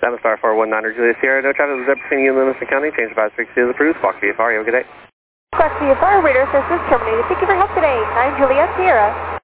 7 Star 419 Julia Sierra, no traffic was up between you and Livingston County. Change advice frequency is approved. Squawk VFR, you have a good day. Squawk VFR, radar assistance terminated. Thank you for your help today. 9 Juliet Sierra.